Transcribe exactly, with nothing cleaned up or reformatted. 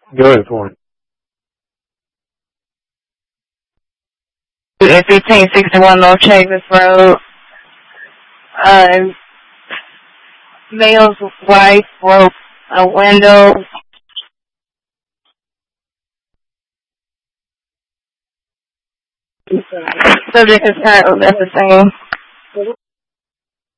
Go ahead for it. At fifteen sixty-one North Chavis Road. Uh, male's wife broke a window. Subject is currently at the scene.